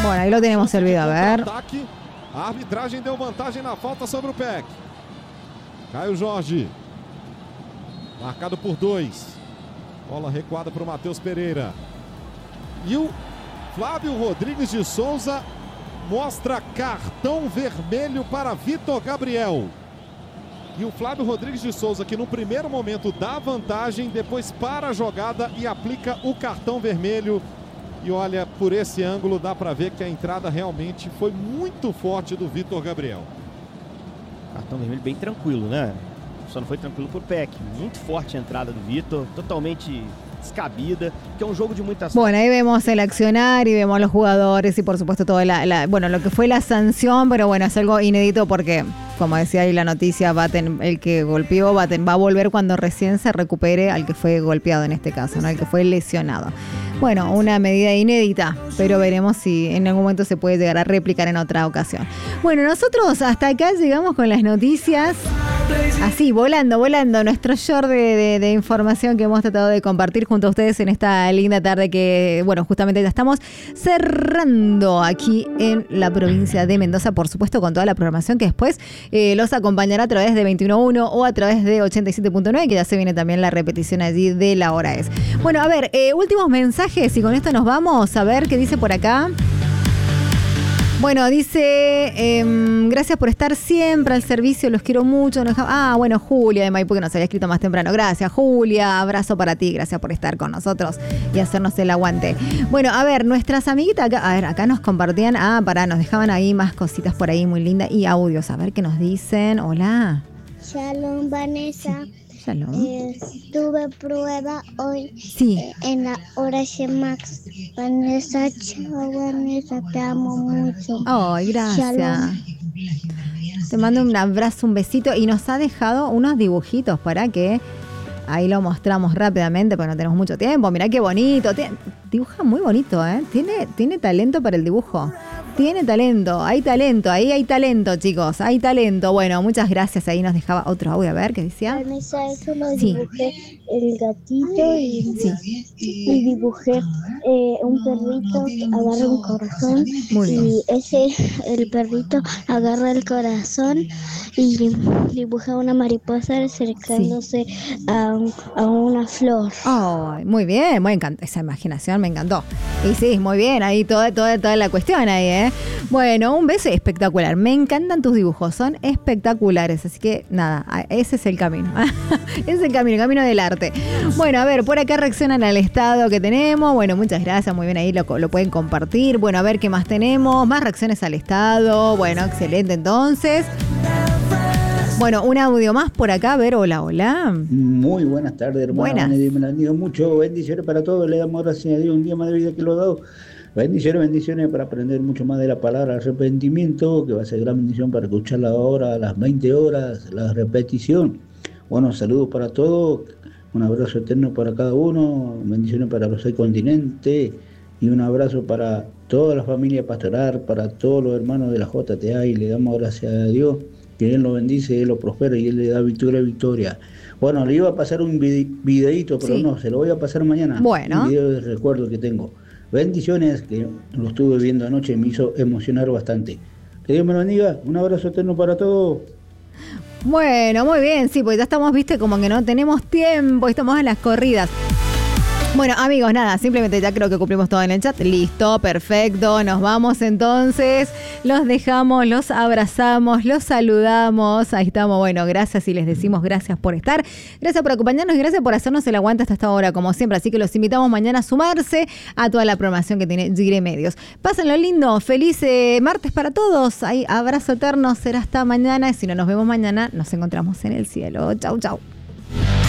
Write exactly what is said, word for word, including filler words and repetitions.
Bueno, ahí lo tenemos el video, a ver. A arbitragem deu vantagem na falta sobre o P E C. Caio Jorge. Marcado por dois. Bola recuada para o Matheus Pereira. E o Flávio Rodrigues de Souza mostra cartão vermelho para Vitor Gabriel. E o Flávio Rodrigues de Souza, que no primeiro momento dá vantagem, depois para a jogada e aplica o cartão vermelho. E olha, por esse ângulo dá para ver que a entrada realmente foi muito forte do Vitor Gabriel. Cartão vermelho bem tranquilo, né? Só não foi tranquilo por P E C. Muito forte a entrada do Vitor, totalmente descabida, que é un juego de muchas... Bueno, ahí vemos el accionar y vemos los jugadores y por supuesto todo la, la, bueno, lo que fue la sanción, pero bueno, es algo inédito porque, como decía ahí la noticia, Batten, el que golpeó, Batten va a volver cuando recién se recupere al que fue golpeado en este caso, ¿no? El que fue lesionado. Bueno, una medida inédita, pero veremos si en algún momento se puede llegar a replicar en otra ocasión. Bueno, nosotros hasta acá llegamos con las noticias. Así, volando, volando, nuestro short de, de, de información que hemos tratado de compartir junto a ustedes en esta linda tarde que, bueno, justamente ya estamos cerrando aquí en la provincia de Mendoza, por supuesto, con toda la programación que después eh, los acompañará a través de veintiuno uno o a través de ochenta y siete punto nueve, que ya se viene también la repetición allí de La Hora Es. Bueno, a ver, eh, últimos mensajes y con esto nos vamos a ver qué dice por acá. Bueno, dice, eh, gracias por estar siempre al servicio, los quiero mucho. No, ah, bueno, Julia de Maipú, que nos había escrito más temprano. Gracias, Julia, abrazo para ti, gracias por estar con nosotros y hacernos el aguante. Bueno, a ver, nuestras amiguitas acá, a ver, acá nos compartían, ah, pará, nos dejaban ahí más cositas por ahí muy lindas y audios, a ver qué nos dicen. Hola. Shalom, Vanessa. Sí. Shalom. Eh, tuve prueba hoy sí. eh, en la hora de Max. Vanessa, chao, Vanessa, te amo mucho. Ay, gracias. Shalom. Te mando un abrazo, un besito y nos ha dejado unos dibujitos para que ahí lo mostramos rápidamente porque no tenemos mucho tiempo. Mirá qué bonito. Tiene, dibuja muy bonito, ¿eh? Tiene, tiene talento para el dibujo. Tiene talento, hay talento, ahí hay talento, chicos, hay talento. Bueno, muchas gracias. Ahí nos dejaba otro audio, a ver qué decía. Vanessa, eso lo sí. dibujé el gatito y, sí. y dibujé eh, un perrito que agarra un corazón. Muy bien. Y ese, el perrito agarra el corazón y dibujé una mariposa acercándose sí. a, a una flor. Oh, muy bien, me encanta esa imaginación, me encantó. Y sí, muy bien, ahí toda, toda, toda la cuestión ahí, ¿eh? Bueno, un beso espectacular. Me encantan tus dibujos, son espectaculares. Así que nada, ese es el camino. Ese es el camino, el camino del arte. Bueno, a ver, por acá reaccionan al estado que tenemos. Bueno, muchas gracias, muy bien, ahí lo, lo pueden compartir. Bueno, a ver qué más tenemos. Más reacciones al estado. Bueno, excelente entonces. Bueno, un audio más por acá. A ver, hola, hola. Muy buenas tardes, hermano. Buenas. Me bendiga mucho. Bendiciones para todos. Le damos gracias a Dios un día más de vida que lo ha dado. Bendiciones, bendiciones para aprender mucho más de la palabra arrepentimiento, que va a ser gran bendición para escucharla ahora a las veinte horas, la repetición. Bueno, saludos para todos, un abrazo eterno para cada uno, bendiciones para los seis continentes y un abrazo para toda la familia pastoral, para todos los hermanos de la J T A y le damos gracias a Dios, que Él lo bendice, Él lo prospera y Él le da victoria, victoria. Bueno, le iba a pasar un videíto, pero sí. no, se lo voy a pasar mañana. Bueno. Un video de recuerdo que tengo. Bendiciones, que lo estuve viendo anoche y me hizo emocionar bastante. Que Dios me lo bendiga, un abrazo eterno para todos. Bueno, muy bien, sí, pues ya estamos, viste, como que no tenemos tiempo, estamos en las corridas. Bueno, amigos, nada, simplemente ya creo que cumplimos todo en el chat. Listo, perfecto, nos vamos entonces. Los dejamos, los abrazamos, los saludamos. Ahí estamos, bueno, gracias y les decimos gracias por estar. Gracias por acompañarnos y gracias por hacernos el aguante hasta esta hora, como siempre. Así que los invitamos mañana a sumarse a toda la programación que tiene Gire Medios. Pásenlo lindo, feliz eh, martes para todos. Ahí, abrazo eterno, será hasta mañana. Y si no nos vemos mañana, nos encontramos en el cielo. Chau, chau.